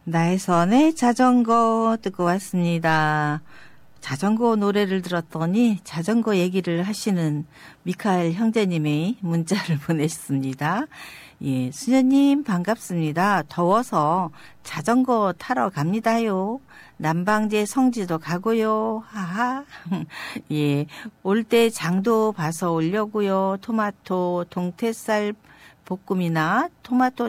나의 선의 자전거 듣고 왔습니다. 자전거 노래를 들었더니 자전거 얘기를 하시는 미카엘 형제님이 문자를 보냈습니다. 예, 수녀님 반갑습니다. 더워서 자전거 타러 갑니다요. 남방제 성지도 가고요. 하하. 예, 올 때 장도 봐서 오려고요. 토마토 동태살 볶음이나 토마토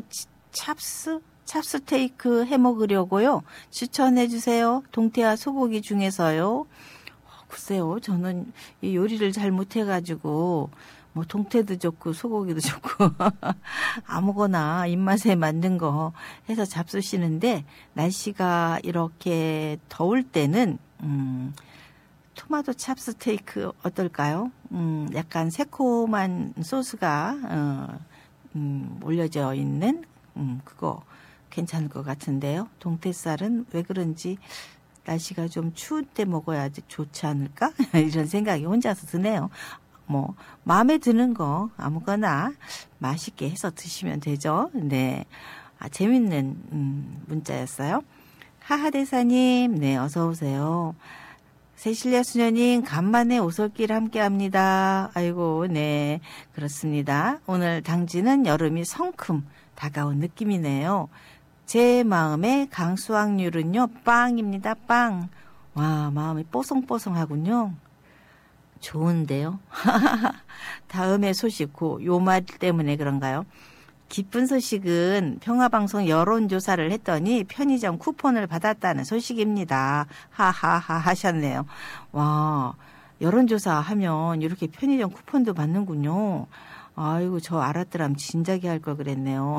찹스테이크 해 먹으려고요. 추천해 주세요. 동태와 소고기 중에서요. 글쎄요. 저는 이 요리를 잘 못해가지고 뭐 동태도 좋고 소고기도 좋고 아무거나 입맛에 맞는 거 해서 잡수시는데 날씨가 이렇게 더울 때는 토마토 찹스테이크 어떨까요? 약간 새콤한 소스가 올려져 있는 그거 괜찮을 것 같은데요. 동태살은 왜 그런지 날씨가 좀 추울 때 먹어야 좋지 않을까? 이런 생각이 혼자서 드네요. 뭐 마음에 드는 거 아무거나 맛있게 해서 드시면 되죠. 네, 재밌는 문자였어요. 하하대사님, 네, 어서 오세요. 세실리아 수녀님, 간만에 오솔길 함께합니다. 아이고, 네, 그렇습니다. 오늘 당지는 여름이 성큼 다가온 느낌이네요. 제 마음의 강수확률은요, 빵입니다, 빵. 와, 마음이 뽀송뽀송하군요. 좋은데요. 다음의 소식, 요 말 때문에 그런가요? 기쁜 소식은 평화방송 여론조사를 했더니 편의점 쿠폰을 받았다는 소식입니다. 하하하 하셨네요. 와, 여론조사 하면 이렇게 편의점 쿠폰도 받는군요. 아이고, 저 알았더라면 진작에 할 걸 그랬네요.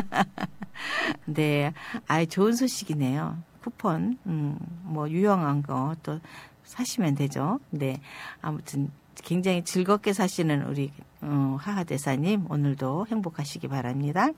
네, 좋은 소식이네요. 쿠폰, 뭐 유용한 거 또 사시면 되죠. 네, 아무튼 굉장히 즐겁게 사시는 우리 하하대사님, 오늘도 행복하시기 바랍니다.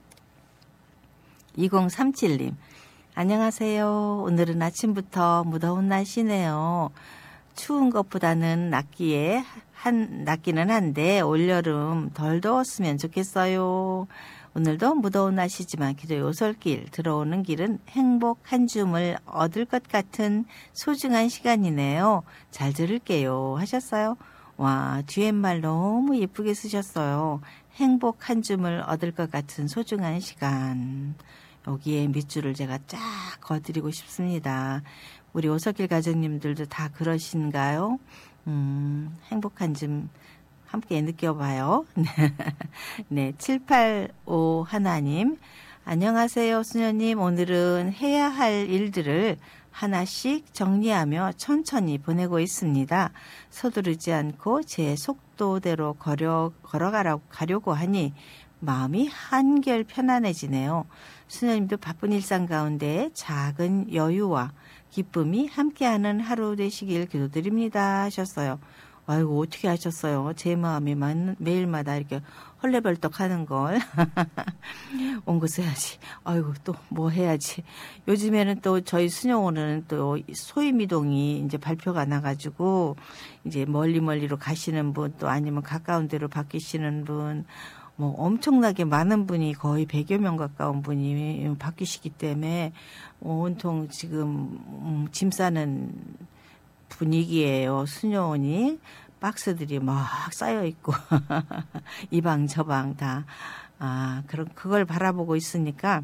2037님, 안녕하세요. 오늘은 아침부터 무더운 날씨네요. 추운 것보다는 낫기는 한데 올여름 덜 더웠으면 좋겠어요. 오늘도 무더운 날씨지만 기도의 오솔길 들어오는 길은 행복 한 줌을 얻을 것 같은 소중한 시간이네요. 잘 들을게요 하셨어요. 와, 뒤에말 너무 예쁘게 쓰셨어요. 행복 한 줌을 얻을 것 같은 소중한 시간. 여기에 밑줄을 제가 쫙 그어드리고 싶습니다. 우리 오솔길 가족님들도 다 그러신가요? 행복한 줌 함께 느껴봐요. 네, 785 하나님. 안녕하세요, 수녀님. 오늘은 해야 할 일들을 하나씩 정리하며 천천히 보내고 있습니다. 서두르지 않고 제 속도대로 가려고 하니 마음이 한결 편안해지네요. 수녀님도 바쁜 일상 가운데 작은 여유와 기쁨이 함께하는 하루 되시길 기도드립니다 하셨어요. 아이고, 어떻게 하셨어요? 제 마음이 매일마다 이렇게 헐레벌떡 하는 걸. 옹긋 해야지. 아이고, 또 뭐 해야지. 요즘에는 또 저희 수녀원은 또 소임이동이 이제 발표가 나가지고 이제 멀리로 가시는 분 또 아니면 가까운 데로 바뀌시는 분 뭐 엄청나게 많은 분이 거의 100여 명 가까운 분이 바뀌시기 때문에 온통 지금 짐 싸는 분위기예요. 수녀원이 박스들이 막 쌓여 있고 이 방 저 방 다 그걸 바라보고 있으니까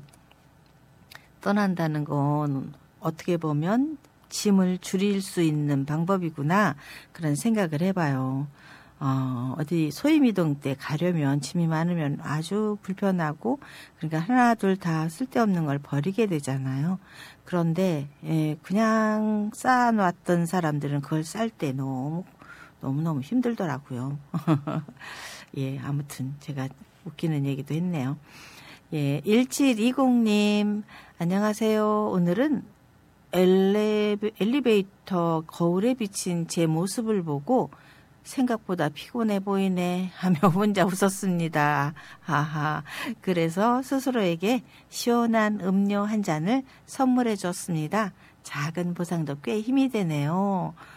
떠난다는 건 어떻게 보면 짐을 줄일 수 있는 방법이구나 그런 생각을 해봐요. 어디 소임이동 때 가려면 짐이 많으면 아주 불편하고 그러니까 하나 둘 다 쓸데없는 걸 버리게 되잖아요. 그런데 그냥 쌓아놨던 사람들은 그걸 쌀 때 너무너무 힘들더라고요. 예, 아무튼 제가 웃기는 얘기도 했네요. 예, 1720님 안녕하세요. 오늘은 엘리베이터 거울에 비친 제 모습을 보고 생각보다 피곤해 보이네 하며 혼자 웃었습니다. 하하. 그래서 스스로에게 시원한 음료 한 잔을 선물해 줬습니다. 작은 보상도 꽤 힘이 되네요.